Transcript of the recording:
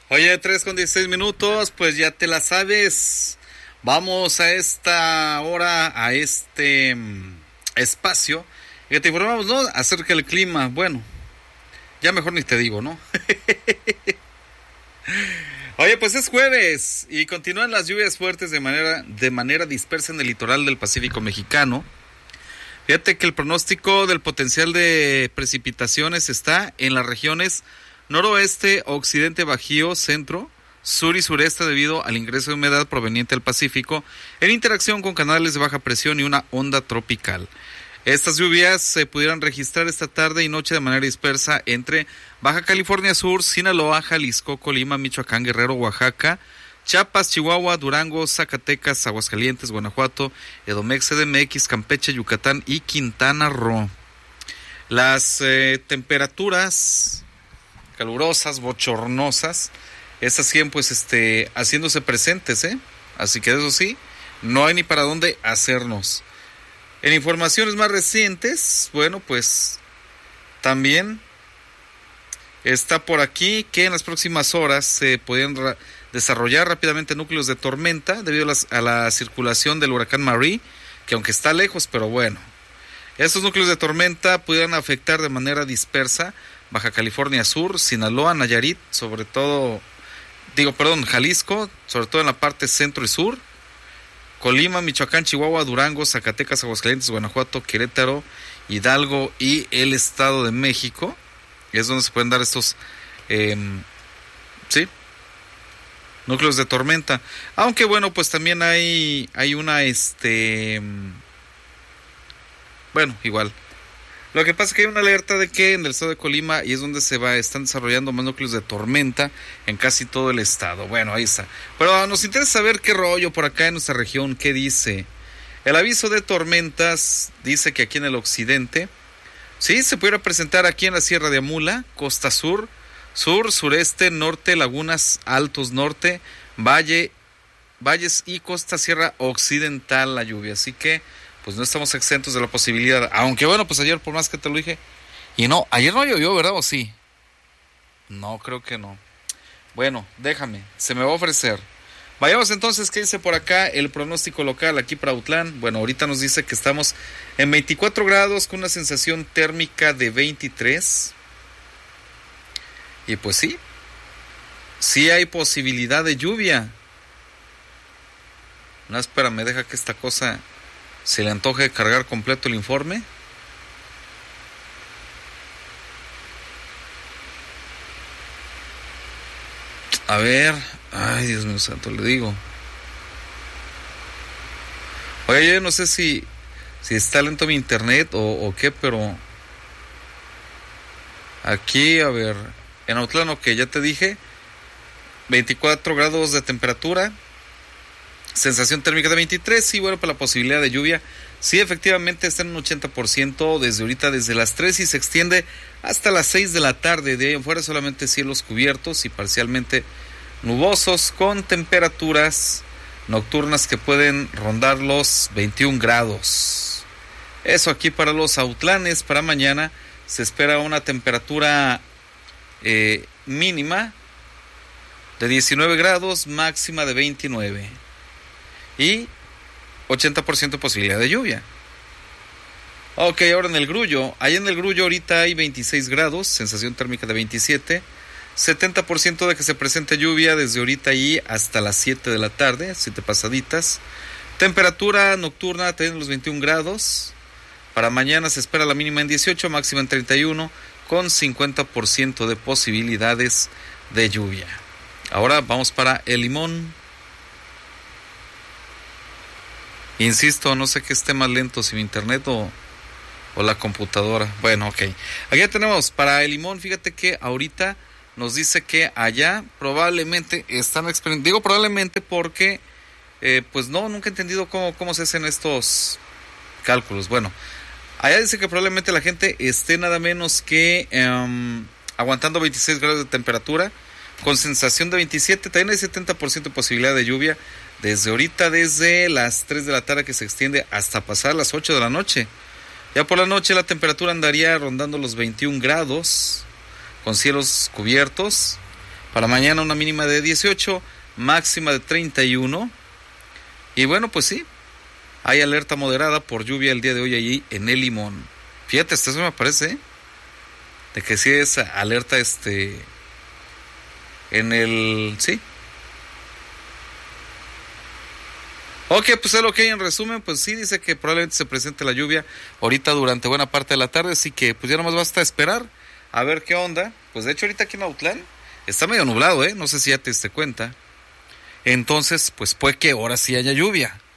Oye, 3:16, pues ya te la sabes. Vamos a esta hora, a este espacio, que te informamos, ¿no?, acerca del clima. Bueno, ya mejor ni te digo, ¿no? Oye, pues es jueves y continúan las lluvias fuertes de manera dispersa en el litoral del Pacífico mexicano. Fíjate que el pronóstico del potencial de precipitaciones está en las regiones noroeste, occidente, bajío, centro, sur y sureste debido al ingreso de humedad proveniente del Pacífico en interacción con canales de baja presión y una onda tropical. Estas lluvias se pudieran registrar esta tarde y noche de manera dispersa entre Baja California Sur, Sinaloa, Jalisco, Colima, Michoacán, Guerrero, Oaxaca, Chiapas, Chihuahua, Durango, Zacatecas, Aguascalientes, Guanajuato, Edomex, CDMX, Campeche, Yucatán y Quintana Roo. Las temperaturas calurosas, bochornosas, estas siguen pues haciéndose presentes, así que eso sí, no hay ni para dónde hacernos. En informaciones más recientes, bueno, pues también está por aquí que en las próximas horas se podrían desarrollar rápidamente núcleos de tormenta debido a la circulación del huracán Marie, que aunque está lejos, pero bueno, estos núcleos de tormenta pudieran afectar de manera dispersa Baja California Sur, Sinaloa, Nayarit, Jalisco, sobre todo en la parte centro y sur, Colima, Michoacán, Chihuahua, Durango, Zacatecas, Aguascalientes, Guanajuato, Querétaro, Hidalgo y el Estado de México. Es donde se pueden dar estos núcleos de tormenta. Aunque bueno, pues también hay una igual. Lo que pasa es que hay una alerta de que en el estado de Colima, y es donde están desarrollando más núcleos de tormenta en casi todo el estado. Bueno, ahí está. Pero nos interesa saber qué rollo por acá en nuestra región, qué dice. El aviso de tormentas dice que aquí en el occidente, sí, se pudiera presentar aquí en la Sierra de Amula, costa sur, sureste, norte, lagunas, altos norte, valles y costa sierra occidental la lluvia. Así que pues no estamos exentos de la posibilidad, aunque bueno, pues ayer por más que te lo dije, y no, ayer no llovió, ¿verdad? ¿O sí? No, creo que no. Bueno, déjame, se me va a ofrecer. Vayamos entonces, ¿qué dice por acá el pronóstico local aquí para Autlán? Bueno, ahorita nos dice que estamos en 24 grados con una sensación térmica de 23. Y pues sí hay posibilidad de lluvia. No, espérame, deja que esta cosa se le antoje cargar completo el informe. A ver, ay, Dios mío santo, le digo. Oye, yo no sé si está lento mi internet o qué, pero aquí, a ver, en Autlán, que ya te dije, 24 grados de temperatura, sensación térmica de 23, y bueno, para la posibilidad de lluvia, sí, efectivamente está en un 80% desde ahorita, desde las 3 y se extiende hasta las 6 de la tarde. De ahí en fuera solamente cielos cubiertos y parcialmente nubosos con temperaturas nocturnas que pueden rondar los 21 grados. Eso aquí para los Autlanes. Para mañana se espera una temperatura mínima de 19 grados, máxima de 29 y 80% posibilidad de lluvia. Ok, ahora en el Grullo. Allá en el Grullo ahorita hay 26 grados, sensación térmica de 27, 70% de que se presente lluvia desde ahorita y hasta las 7 de la tarde, 7 pasaditas. Temperatura nocturna también los 21 grados. Para mañana se espera la mínima en 18, máxima en 31, con 50% de posibilidades de lluvia. Ahora vamos para El Limón. Insisto, no sé qué esté más lento, si mi internet o la computadora. Bueno, ok. Aquí ya tenemos para El Limón. Fíjate que ahorita nos dice que allá probablemente están experimentando. Digo probablemente porque, pues no, nunca he entendido cómo se hacen estos cálculos. Bueno, allá dice que probablemente la gente esté nada menos que aguantando 26 grados de temperatura, con sensación de 27. También hay 70% de posibilidad de lluvia desde ahorita, desde las 3 de la tarde, que se extiende hasta pasar las 8 de la noche. Ya por la noche la temperatura andaría rondando los 21 grados, con cielos cubiertos Para mañana una mínima de 18, máxima de 31. Y bueno, pues sí, hay alerta moderada por lluvia el día de hoy allí en El Limón. Fíjate, esto me parece, de que sí es alerta en el... Sí. Ok, pues es lo que hay en resumen, pues sí, dice que probablemente se presente la lluvia ahorita durante buena parte de la tarde, así que pues ya nomás basta esperar a ver qué onda. Pues de hecho ahorita aquí en Autlán está medio nublado, no sé si ya te diste cuenta. Entonces, pues puede que ahora sí haya lluvia.